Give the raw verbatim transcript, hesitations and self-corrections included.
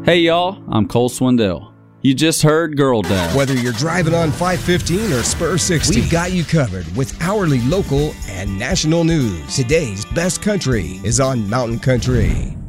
Hey y'all, I'm Cole Swindell. You just heard Girl Dad. Whether you're driving on five fifteen or Spur sixty, we've got you covered with hourly local and national news. Today's best country is on Mountain Country.